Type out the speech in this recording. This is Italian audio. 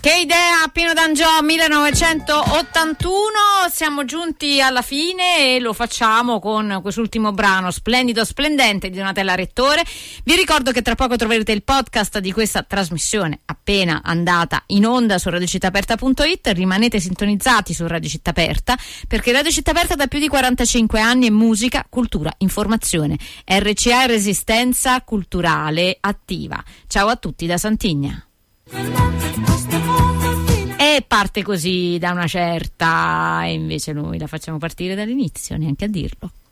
Che idea, Pino D'Angiò, 1981. Siamo giunti alla fine e lo facciamo con quest'ultimo brano splendido, splendente di Donatella Rettore. Vi ricordo che tra poco troverete il podcast di questa trasmissione appena andata in onda su radiocittaaperta.it. Rimanete sintonizzati su Radio Città Aperta, perché Radio Città Aperta da più di 45 anni è musica, cultura, informazione. RCA è resistenza culturale attiva. Ciao a tutti da Santigna. E parte così da una certa, e invece noi la facciamo partire dall'inizio, neanche a dirlo.